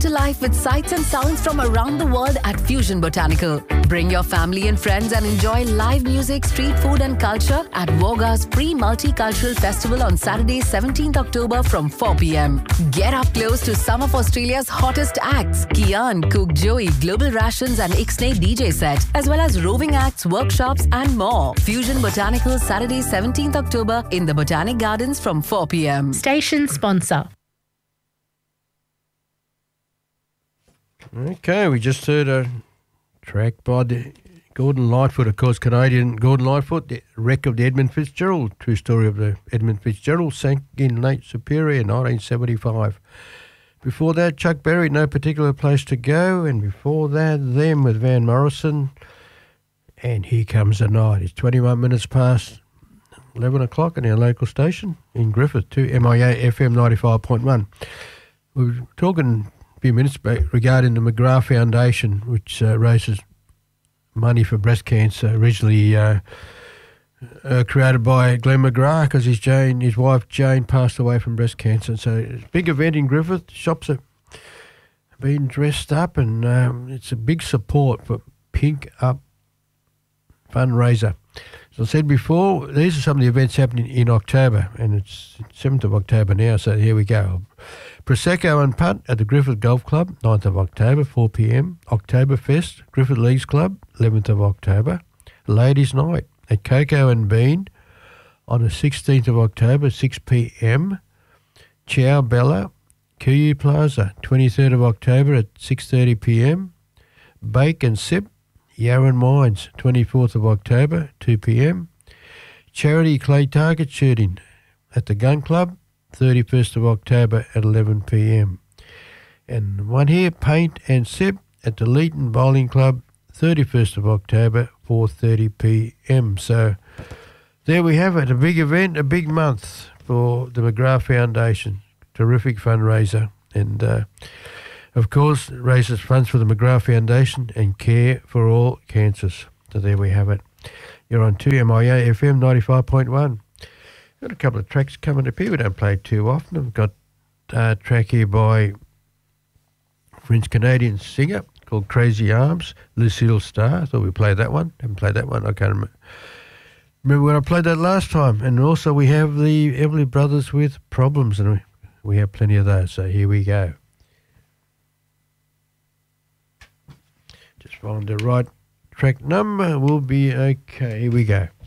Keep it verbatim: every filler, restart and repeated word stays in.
to life with sights and sounds from around the world at Fusion Botanical. Bring your family and friends and enjoy live music, street food and culture at Wogga's free multicultural festival on Saturday seventeenth October from four p.m. Get up close to some of Australia's hottest acts, Kian, Cook Joey, Global Rations and Ixnay D J set, as well as roving acts, workshops and more. Fusion Botanical Saturday seventeenth October in the Botanic Gardens from four p.m. Station sponsor. Okay, we just heard a track by the Gordon Lightfoot, of course, Canadian Gordon Lightfoot, the wreck of the Edmund Fitzgerald. True story of the Edmund Fitzgerald, sank in Lake Superior in nineteen seventy-five. Before that, Chuck Berry, No Particular Place to Go. And before that, Them with Van Morrison. And Here Comes the Night. It's twenty-one minutes past eleven o'clock in our local station in Griffith to M I A F M ninety-five point one. We were talking few minutes back regarding the McGrath Foundation, which uh, raises money for breast cancer, originally uh, uh, created by Glenn McGrath because his Jane, his wife Jane passed away from breast cancer. So it's a big event in Griffith. Shops are being dressed up, and um, it's a big support for Pink Up fundraiser. As I said before, these are some of the events happening in October, and it's seventh of October now, so here we go. Prosecco and Putt at the Griffith Golf Club, ninth of October, four p.m. Oktoberfest, Griffith Leagues Club, eleventh of October. Ladies' Night at Cocoa and Bean on the sixteenth of October, six p.m. Ciao Bella, Kuyu Plaza, twenty-third of October at six thirty p.m. Bake and Sip, Yarran Mines, twenty-fourth of October, two p.m. Charity Clay Target Shooting at the Gun Club, thirty-first of October at eleven p.m. And one here, Paint and Sip at the Leeton Bowling Club, thirty-first of October, four thirty p.m. So there we have it, a big event, a big month for the McGrath Foundation. Terrific fundraiser. And, uh, of course, it raises funds for the McGrath Foundation and Care for All Cancers. So there we have it. You're on two M I A F M ninety-five point one. Got a couple of tracks coming up here. We don't play too often. I've got a track here by French-Canadian singer called Crazy Arms, Lucille Starr. I thought we played that one. Haven't played that one. I can't remember. Remember when I played that last time. And also we have the Everly Brothers with Problems, and we, we have plenty of those. So here we go. Just find the right track number. We'll be okay. Here we go.